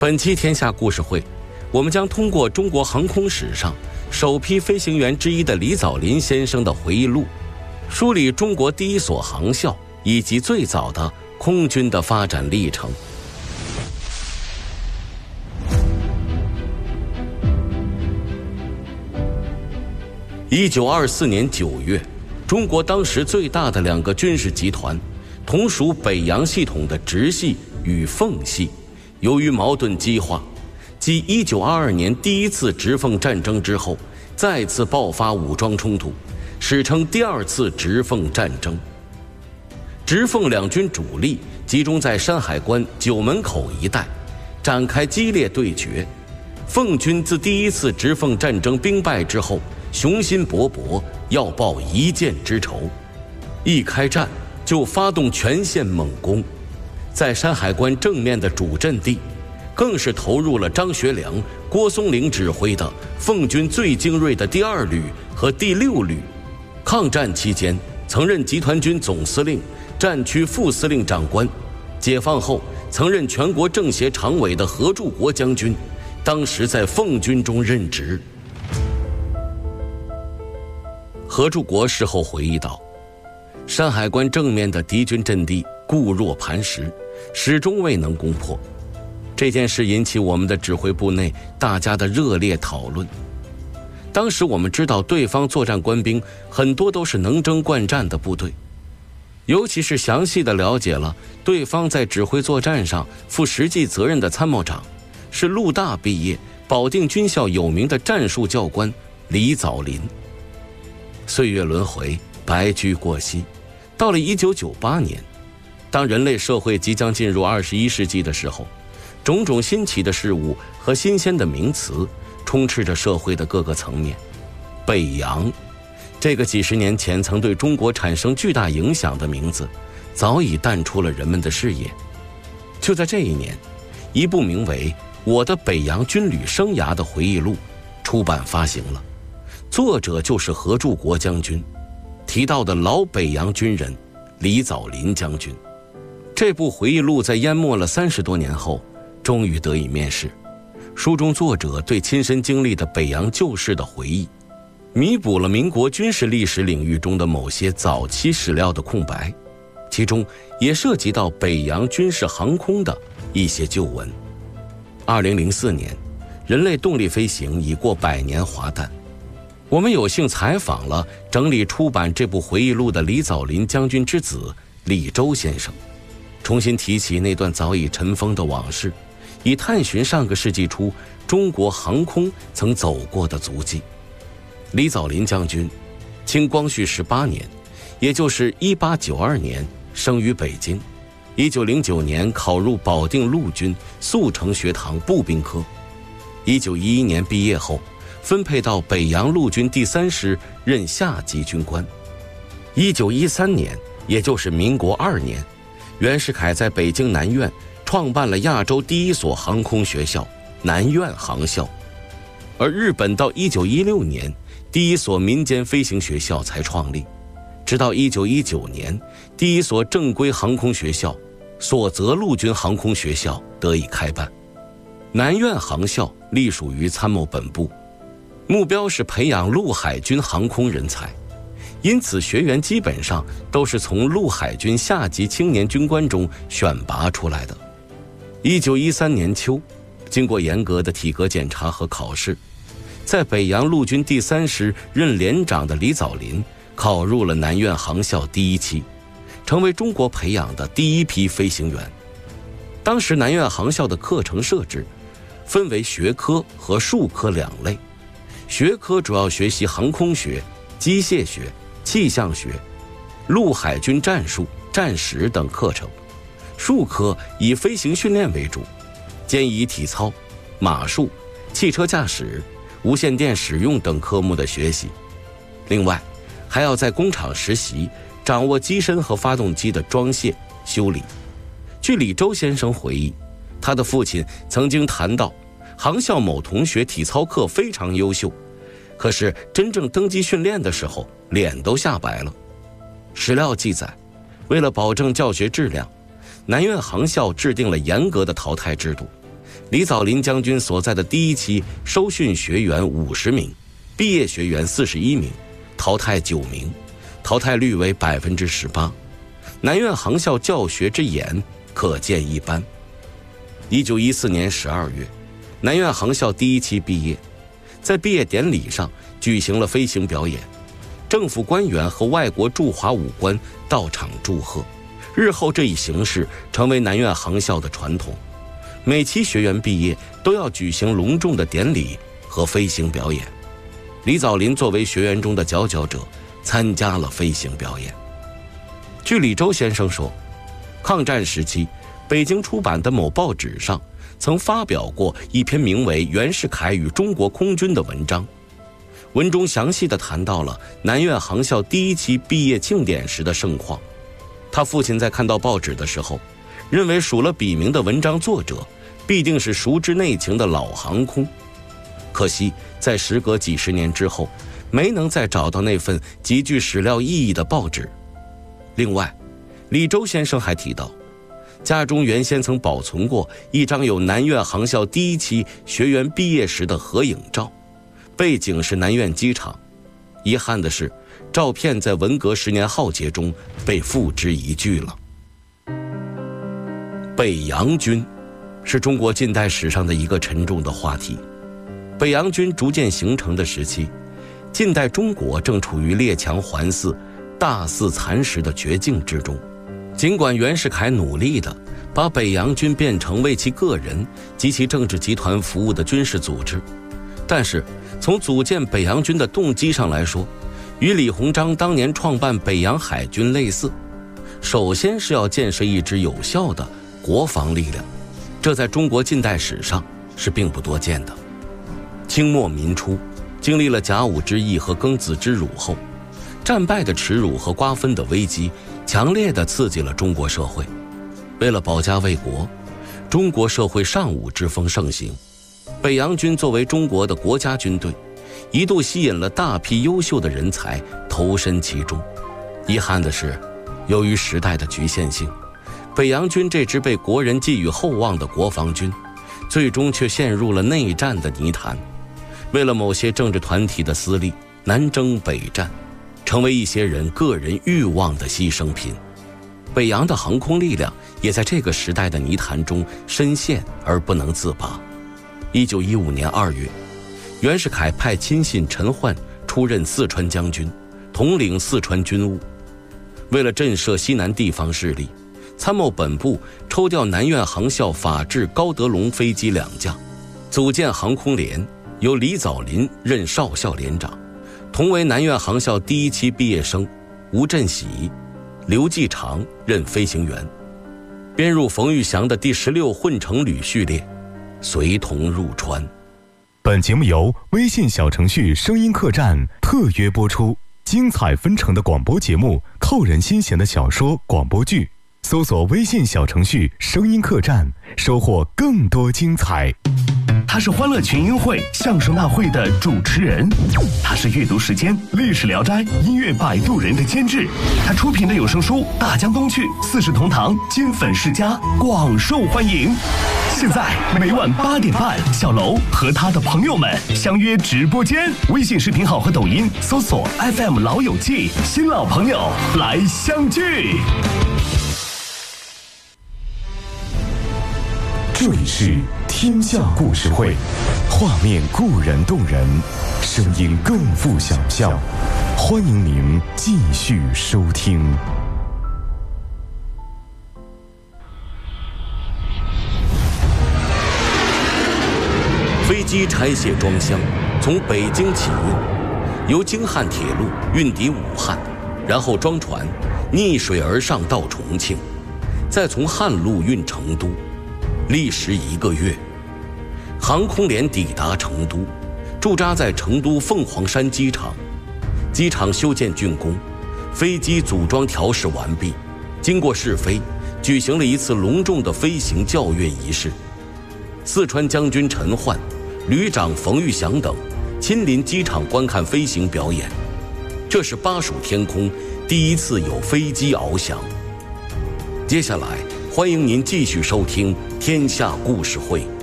本期天下故事会，我们将通过中国航空史上首批飞行员之一的李藻林先生的回忆录，梳理中国第一所航校以及最早的空军的发展历程。1924年9月，中国当时最大的两个军事集团，同属北洋系统的直系与奉系，由于矛盾激化，继1922年第一次直奉战争之后，再次爆发武装冲突，史称第二次直奉战争。直奉两军主力集中在山海关九门口一带，展开激烈对决。奉军自第一次直奉战争兵败之后，雄心勃勃，要报一箭之仇，一开战就发动全线猛攻，在山海关正面的主阵地，更是投入了张学良、郭松龄指挥的奉军最精锐的第2旅和第6旅。抗战期间，曾任集团军总司令、战区副司令长官；解放后，曾任全国政协常委的何柱国将军，当时在奉军中任职。何柱国事后回忆道，山海关正面的敌军阵地固若磐石，始终未能攻破。这件事引起我们的指挥部内大家的热烈讨论。当时我们知道对方作战官兵很多都是能征惯战的部队，尤其是详细地了解了对方在指挥作战上负实际责任的参谋长，是陆大毕业、保定军校有名的战术教官李藻林。岁月轮回，白驹过隙，到了1998年，当人类社会即将进入21世纪的时候，种种新奇的事物和新鲜的名词充斥着社会的各个层面。北洋，这个几十年前曾对中国产生巨大影响的名字，早已淡出了人们的视野。就在这一年，一部名为《我的北洋军旅生涯》的回忆录出版发行了，作者就是何柱国将军提到的老北洋军人李藻林将军。这部回忆录在淹没了30多年后终于得以面世。书中作者对亲身经历的北洋旧事的回忆，弥补了民国军事历史领域中的某些早期史料的空白，其中也涉及到北洋军事航空的一些旧闻。2004年，人类动力飞行已过100年华诞，我们有幸采访了整理出版这部回忆录的李藻林将军之子李周先生，重新提起那段早已尘封的往事，以探寻上个世纪初中国航空曾走过的足迹。李藻林将军，清光绪18年，也就是1892年生于北京，1909年考入保定陆军速成学堂步兵科，1911年毕业后分配到北洋陆军第3师任下级军官。1913年，也就是民国2年，袁世凯在北京南苑创办了亚洲第一所航空学校南苑航校，而日本到1916年第一所民间飞行学校才创立，直到1919年第一所正规航空学校所泽陆军航空学校得以开办。南苑航校隶属于参谋本部，目标是培养陆海军航空人才，因此学员基本上都是从陆海军下级青年军官中选拔出来的。1913年秋，经过严格的体格检查和考试，在北洋陆军第3师任连长的李藻林考入了南苑航校第1期，成为中国培养的第一批飞行员。当时南苑航校的课程设置分为学科和术科2类，学科主要学习航空学、机械学、气象学、陆海军战术、战史等课程，术科以飞行训练为主，兼以体操、马术、汽车驾驶、无线电使用等科目的学习。另外，还要在工厂实习，掌握机身和发动机的装卸、修理。据李周先生回忆，他的父亲曾经谈到，航校某同学体操课非常优秀，可是真正登机训练的时候，脸都吓白了。史料记载，为了保证教学质量，南苑航校制定了严格的淘汰制度， 李藻林将军所在的第一期收训学员50名，毕业学员41名，淘汰9名，淘汰率为18%。南苑航校教学之严，可见一斑。1914年12月，南苑航校第一期毕业，在毕业典礼上举行了飞行表演，政府官员和外国驻华武官到场祝贺。日后这一形式成为南苑航校的传统，每期学员毕业都要举行隆重的典礼和飞行表演。李藻林作为学员中的佼佼者，参加了飞行表演。据李周先生说，抗战时期北京出版的某报纸上曾发表过一篇名为《袁世凯与中国空军》的文章，文中详细地谈到了南苑航校第一期毕业庆典时的盛况。他父亲在看到报纸的时候，认为署了笔名的文章作者必定是熟知内情的老航空，可惜在时隔几十年之后，没能再找到那份极具史料意义的报纸。另外，李周先生还提到，家中原先曾保存过一张有南苑航校第一期学员毕业时的合影照，背景是南苑机场。遗憾的是，照片在文革10年浩劫中被付之一炬了。北洋军是中国近代史上的一个沉重的话题。北洋军逐渐形成的时期，近代中国正处于列强环伺、大肆蚕食的绝境之中。尽管袁世凯努力地把北洋军变成为其个人及其政治集团服务的军事组织，但是从组建北洋军的动机上来说，与李鸿章当年创办北洋海军类似。首先是要建设一支有效的国防力量，这在中国近代史上是并不多见的。清末民初经历了甲午之役和庚子之辱后，战败的耻辱和瓜分的危机强烈地刺激了中国社会。为了保家卫国，中国社会尚武之风盛行，北洋军作为中国的国家军队，一度吸引了大批优秀的人才投身其中。遗憾的是，由于时代的局限性，北洋军这支被国人寄予厚望的国防军，最终却陷入了内战的泥潭。为了某些政治团体的私利，南征北战，成为一些人个人欲望的牺牲品。北洋的航空力量也在这个时代的泥潭中深陷而不能自拔。1915年2月，袁世凯派亲信陈焕出任四川将军，统领四川军务。为了震慑西南地方势力，参谋本部抽调南苑航校法制高德龙飞机2架，组建航空连，由李藻林任少校连长，同为南苑航校第一期毕业生吴振喜、刘继常任飞行员，编入冯玉祥的第16混成旅序列，随同入川。 本节目由微信小程序声音客栈特约播出，精彩纷呈的广播节目，扣人心弦的小说广播剧，搜索微信小程序声音客栈，收获更多精彩。 他是欢乐群英会相声大会的主持人，他是阅读时间历史聊斋音乐摆渡人的监制，他出品的有声书《大江东去》四世同堂金粉世家广受欢迎。现在每晚8点半，小楼和他的朋友们相约直播间，微信视频号和抖音搜索 FM 老友记，新老朋友来相聚。 这里是天下故事会，画面固然动人，声音更富想象。欢迎您继续收听。 飞机拆卸装箱从北京启运，由京汉铁路运抵武汉，然后装船逆水而上到重庆，再从汉路运成都，历时1个月。航空连抵达成都，驻扎在成都凤凰山机场。机场修建竣工，飞机组装调试完毕，经过试飞，举行了一次隆重的飞行校阅仪式。四川将军陈焕、旅长冯玉祥等亲临机场观看飞行表演。这是巴蜀天空第一次有飞机翱翔。接下来，欢迎您继续收听《天下故事会》。